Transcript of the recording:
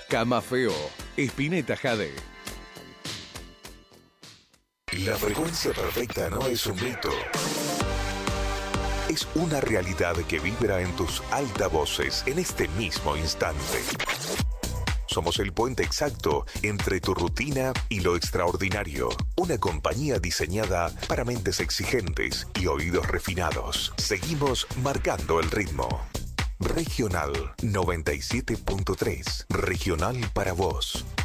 Camafeo, Spinetta Jade. La frecuencia perfecta no es un mito. Es una realidad que vibra en tus altavoces en este mismo instante. Somos el puente exacto entre tu rutina y lo extraordinario. Una compañía diseñada para mentes exigentes y oídos refinados. Seguimos marcando el ritmo. Regional 97.3. Regional para vos.